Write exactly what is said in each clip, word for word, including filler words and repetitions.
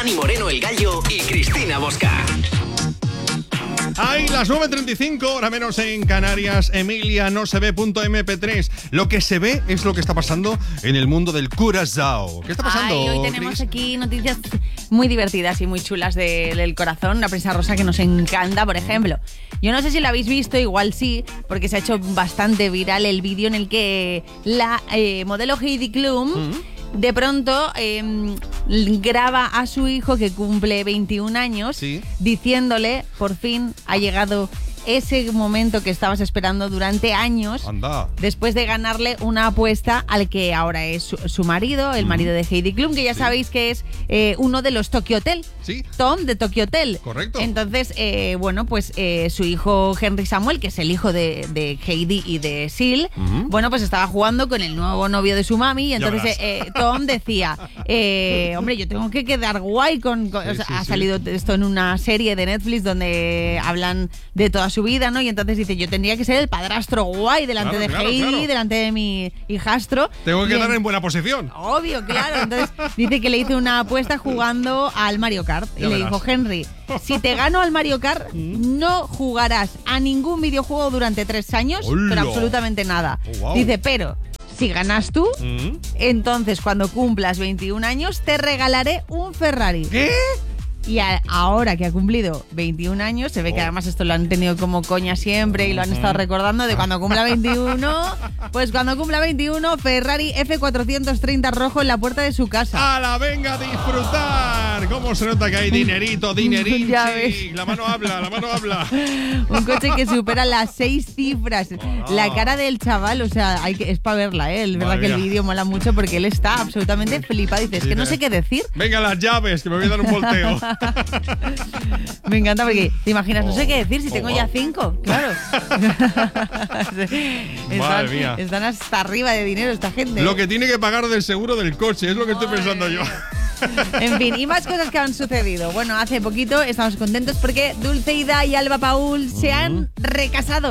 Dani Moreno el Gallo y Cristina Bosca. Ay, las nueve treinta y cinco, hora menos en Canarias. Emilia, no se ve punto eme pe tres. Lo que se ve es lo que está pasando en el mundo del Curazao. ¿Qué está pasando, Ay, hoy tenemos Chris? aquí noticias muy divertidas y muy chulas de, del corazón. Una prensa rosa que nos encanta, por ejemplo. Yo no sé si la habéis visto, igual sí, porque se ha hecho bastante viral el vídeo en el que la eh, modelo Heidi Klum... ¿Mm? De pronto eh, graba a su hijo que cumple veintiún años, ¿sí?, diciéndole, por fin ha llegado ese momento que estabas esperando durante años. Anda. Después de ganarle una apuesta al que ahora es su, su marido, el marido de Heidi Klum, que ya sí. sabéis que es eh, uno de los Tokyo Hotel. Sí. Tom de Tokyo Hotel. Correcto. Entonces, eh, bueno, pues eh, su hijo Henry Samuel, que es el hijo de, de Heidi y de Seal, uh-huh. bueno, pues estaba jugando con el nuevo novio de su mami y entonces eh, Tom decía, eh, hombre, yo tengo que quedar guay con... con sí, o sea, sí, ha sí. salido esto en una serie de Netflix donde hablan de todas su vida, ¿no? Y entonces dice, yo tendría que ser el padrastro guay delante claro, de claro, Heidi, claro. delante de mi hijastro. Tengo que y quedar en... en buena posición. Obvio, claro. Entonces dice que le hizo una apuesta jugando al Mario Kart. Ya y verás. Le dijo, Henry, si te gano al Mario Kart, no jugarás a ningún videojuego durante tres años, ¡Hola! Pero absolutamente nada. Oh, wow. Dice, pero... si ganas tú, ¿Mm? entonces cuando cumplas veintiún años te regalaré un Ferrari. ¿Qué? Y a, ahora que ha cumplido veintiún años, se ve que además esto lo han tenido como coña siempre y lo han estado recordando de cuando cumpla veintiuno, pues cuando cumpla veintiuno, Ferrari F cuatrocientos treinta rojo en la puerta de su casa. ¡Hala, venga a disfrutar! ¿Cómo se nota que hay dinerito, dinerín? Ya ves. La mano habla, la mano habla. Un coche que supera las seis cifras. Ah. La cara del chaval, o sea, hay que, es para verla, ¿eh? Es verdad Madre que el mía. vídeo mola mucho porque él está absolutamente flipado. Dice, es que no sé qué decir. Venga, las llaves, que me voy a dar un volteo. Me encanta porque te imaginas, no sé qué decir si oh, tengo wow. ya cinco, claro. Madre están, mía. Están hasta arriba de dinero esta gente. Lo que tiene que pagar del seguro del coche, es lo que estoy Ay. pensando yo. En fin, y más cosas que han sucedido. Bueno, hace poquito estamos contentos porque Dulceida y Alba Paul se han recasado.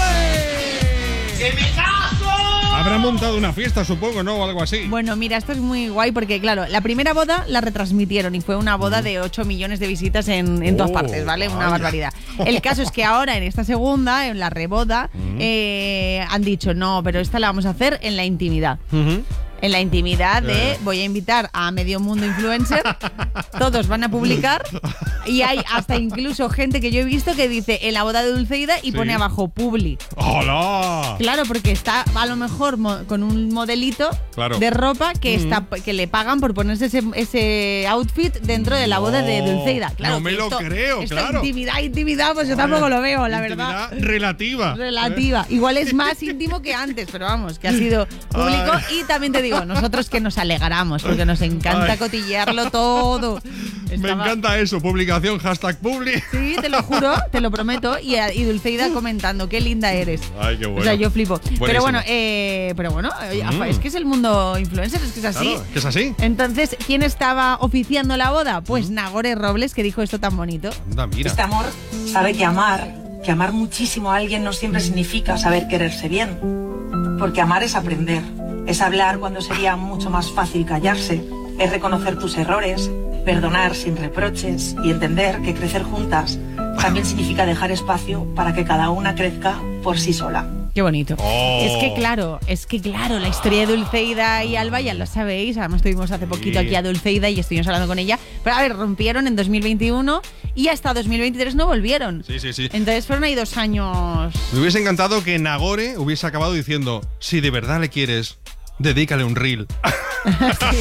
¡Ole! ¡Que me caso! Habrán montado una fiesta, supongo, ¿no? O algo así. Bueno, mira, esto es muy guay porque, claro, la primera boda la retransmitieron y fue una boda de ocho millones de visitas en, en oh, todas partes, ¿vale? Una vaya. barbaridad. El caso es que ahora, en esta segunda, en la reboda, uh-huh. eh, han dicho, no, pero esta la vamos a hacer en la intimidad. Uh-huh. En la intimidad de voy a invitar a medio mundo influencer, todos van a publicar y hay hasta incluso gente que yo he visto que dice en la boda de Dulceida y sí. pone abajo publi. ¡Hola! Claro, porque está a lo mejor mo- con un modelito claro. de ropa que mm. está que le pagan por ponerse ese, ese outfit dentro de la boda no, de Dulceida. Claro, no me lo esto, creo, esto claro. Intimidad, intimidad, pues yo tampoco lo veo, la verdad. Relativa. Relativa. ¿Eh? Igual es más íntimo que antes, pero vamos, que ha sido público. Ay. Y también te digo, nosotros que nos alegramos, porque nos encanta Ay. cotillearlo todo. Estaba... Me encanta eso, publicación, hashtag publi. Sí, te lo juro, te lo prometo. Y, y Dulceida comentando, qué linda eres. Ay, qué bueno. O sea, yo flipo. Buenísimo. Pero bueno, eh, pero bueno, mm. es que es el mundo influencer, es que es así. Claro, que es así. Entonces, ¿quién estaba oficiando la boda? Pues mm. Nagore Robles, que dijo esto tan bonito. Anda, mira. Este amor sabe que amar, que amar muchísimo a alguien no siempre significa saber quererse bien. Porque amar es aprender. Es hablar cuando sería mucho más fácil callarse, es reconocer tus errores, perdonar sin reproches y entender que crecer juntas también significa dejar espacio para que cada una crezca por sí sola. Qué bonito. Oh. Es que claro, es que claro, la historia de Dulceida y Alba ya lo sabéis. Además tuvimos hace poquito sí. aquí a Dulceida y estuvimos hablando con ella. Pero a ver, rompieron en dos mil veintiuno y hasta dos mil veintitrés no volvieron. Sí, sí, sí. Entonces fueron ahí dos años. Me hubiese encantado que Nagore hubiese acabado diciendo, si de verdad le quieres, dedícale un reel. Sí,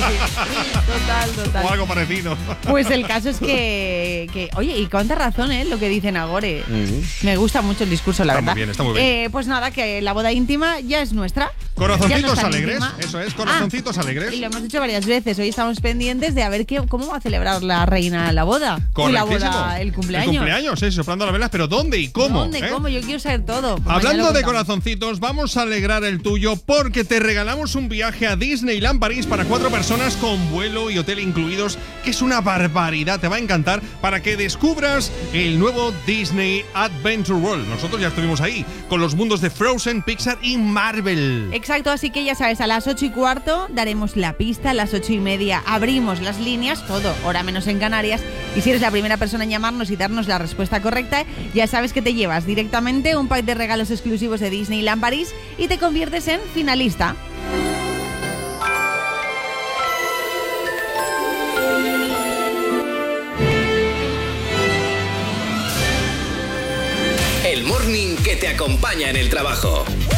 total, total. O algo parecido. Pues el caso es que, que oye, y cuánta razón, ¿eh? Lo que dice Nagore. Uh-huh. Me gusta mucho el discurso, la está verdad. Muy bien, está muy bien. Eh, pues nada, que la boda íntima ya es nuestra. Corazoncitos no alegres, íntima. eso es, corazoncitos ah, alegres. Y lo hemos dicho varias veces. Hoy estamos pendientes de a ver qué, cómo va a celebrar la reina la boda. Y la boda, el cumpleaños. El cumpleaños, sí, soplando las velas, pero ¿dónde y cómo? ¿Dónde y ¿eh? cómo? Yo quiero saber todo. Pues hablando de corazoncitos, vamos a alegrar el tuyo porque te regalamos un viaje a Disneyland París para cuatro personas con vuelo y hotel incluidos, que es una barbaridad, te va a encantar, para que descubras el nuevo Disney Adventure World. Nosotros ya estuvimos ahí, con los mundos de Frozen, Pixar y Marvel. Exacto, así que ya sabes, a las ocho y cuarto daremos la pista, a las ocho y media abrimos las líneas, todo, hora menos en Canarias, y si eres la primera persona en llamarnos y darnos la respuesta correcta, ya sabes que te llevas directamente un pack de regalos exclusivos de Disneyland París y te conviertes en finalista. El morning que te acompaña en el trabajo.